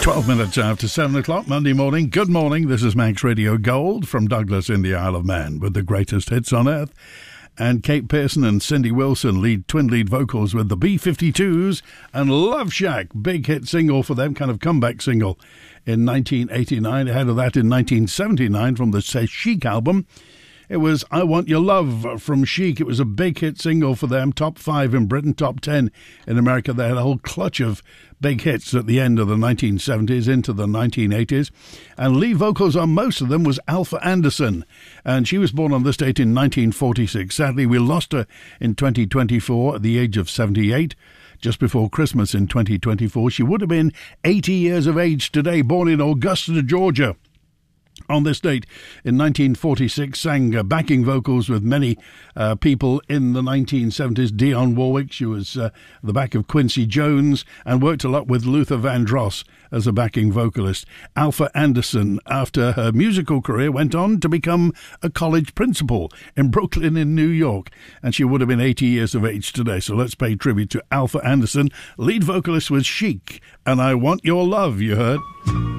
12 minutes after 7 o'clock Monday morning. Good morning. This is Manx Radio Gold from Douglas in the Isle of Man with the greatest hits on earth. And Kate Pearson and Cindy Wilson lead twin lead vocals with the B-52s and Love Shack, big hit single for them, kind of comeback single in 1989. Ahead of that in 1979 from the Chic album. It was I Want Your Love from Chic. It was a big hit single for them, top 5 in Britain, top 10 in America. They had a whole clutch of big hits at the end of the 1970s into the 1980s. And lead vocals on most of them was Alpha Anderson. And she was born on this date in 1946. Sadly, we lost her in 2024 at the age of 78. Just before Christmas in 2024. She would have been 80 years of age today, born in Augusta, Georgia. On this date in 1946, sang backing vocals with many people in the 1970s. Dionne Warwick, she was at the back of Quincy Jones and worked a lot with Luther Vandross as a backing vocalist. Alpha Anderson, after her musical career, went on to become a college principal in Brooklyn in New York, and she would have been 80 years of age today. So let's pay tribute to Alpha Anderson, lead vocalist with Chic, and I Want Your Love, you heard.